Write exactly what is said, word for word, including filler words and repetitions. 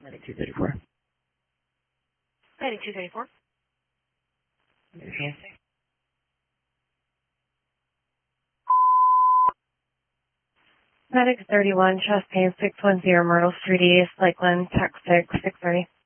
Medic two thirty-four. Medic two thirty-four. Fancy. Medic thirty-one, chest pain six one zero, Myrtle Street East, Lakeland, Tech six, six thirty.